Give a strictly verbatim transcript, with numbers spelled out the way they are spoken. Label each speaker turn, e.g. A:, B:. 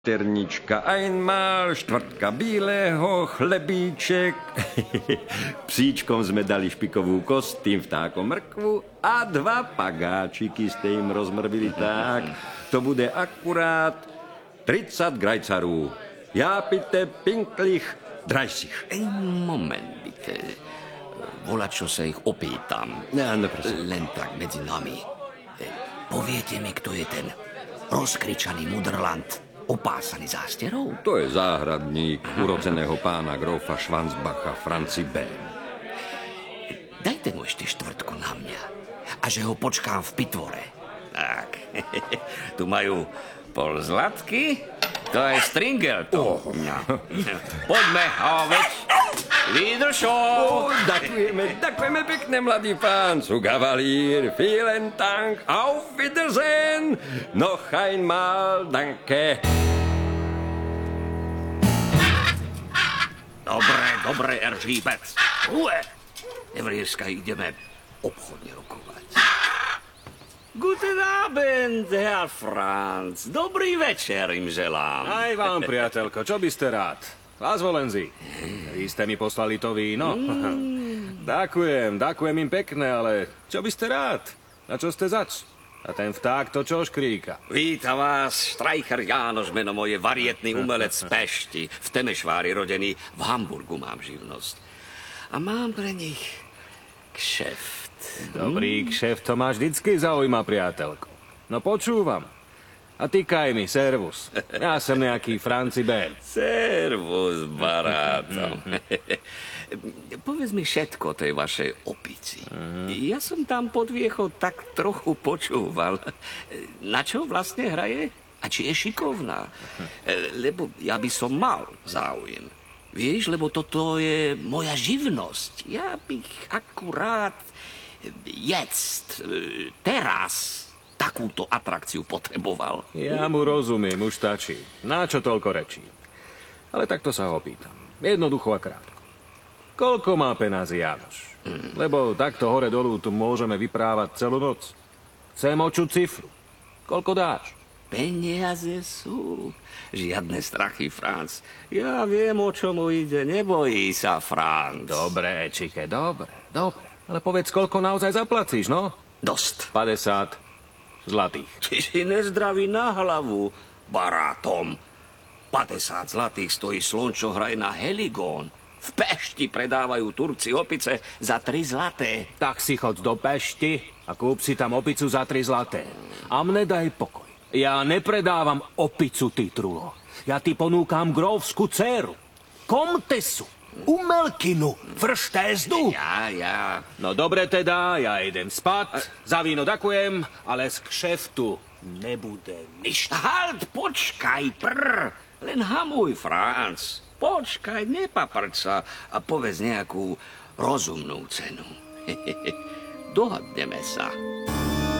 A: Ternička einmal, štvrtka bílého, chlebíček. Psíčkom sme dali špikovú kost, tým vtákom mrkvu a dva pagáčiky ste im rozmrvili tak. To bude akurát tridsať grajcarů. Ja pite pinklich dreißig.
B: Ej, moment, bitte. Volačo sa ich opýtam.
A: Áno, prosím.
B: Len tak medzi nami. Poviete mi, kto je ten rozkričaný mudrland? Opásaný zásterou?
A: To je záhradník urodzeného pána grófa Schwansbacha, Franci B.
B: Dajte mu ešte štvrtku na mňa. A že ho počkám v pitvore. Tak, tu majú pol zlatky, to je stringel to. Oh. No. Poďme, hoveď. Wiederschauen.
A: Oh, ďakujeme, ďakujeme pekne, mladý pán. Zu Kavalier, vielen Dank, auf Wiedersehen. Noch einmal, danke.
B: Dobre, dobre, Eržíbec. Uwe. Nevrieska, ideme obchodne rokovať. Guten Abend, Herr Franz. Dobrý večer im želám.
C: Aj vám, priateľko, čo by ste rád? Vás volenzi. Vy ste mi poslali to víno. Mm. Ďakujem, ďakujem im pekne, ale čo by ste rád? A čo ste zač? A ten vták to čo škríka?
B: Vítam vás, Streicher Jánoš, meno moje, varietný umelec z Pešti. V Temešvári rodený, v Hamburgu mám živnosť. A mám pre nich kšeft.
C: Dobrý kšeft, to ma vždycky zaujíma, priateľko. No počúvam. A týkaj mi, servus. Ja som nejaký Franci B.
B: Servus, barátom. Povedz mi všetko o tej vašej opici. Uh-huh. Ja som tam pod viechou tak trochu počúval. Na čo vlastne hraje? A či je šikovná? Uh-huh. Lebo ja by som mal záujem. Vieš, lebo toto je moja živnosť. Ja bych akurát jetzt, teraz takúto atrakciu potreboval.
C: Ja mu rozumiem, už stačí. Na čo toľko rečí? Ale takto sa ho pýtam. Jednoducho a krátko. Koľko má peňazí Jánoš? Mm. Lebo takto hore dolu tu môžeme vyprávať celú noc. Chcem očuť cifru. Koľko dáš?
B: Peniaze sú. Žiadne strachy, Franz. Ja viem, o čomu ide. Nebojí sa, Franz.
C: Dobre, Čike, dobre, dobre. Ale povedz, koľko naozaj zaplacíš, no?
B: Dosť.
C: päťdesiat zlatých.
B: Ty si nezdravý na hlavu, barátom. päťdesiat zlatých stojí slon, čo hraje na Heligón. V Pešti predávajú Turci opice za tri zlaté.
C: Tak si chod do Pešti a kúp si tam opicu za tri zlaté. A mne daj pokoj. Ja nepredávam opicu, ty trulo. Ja ti ponúkam grófsku dceru. Komtesu. Umelkinu. Vrštezdu.
B: Ja, ja.
C: No dobre teda, ja idem spať. Za víno ďakujem, ale z kšeftu nebude nič.
B: Halt, počkaj, prr. Len hamuj, Franz. Počkaj, nepaprč sa a povedz nejakú rozumnú cenu. Dohodneme sa.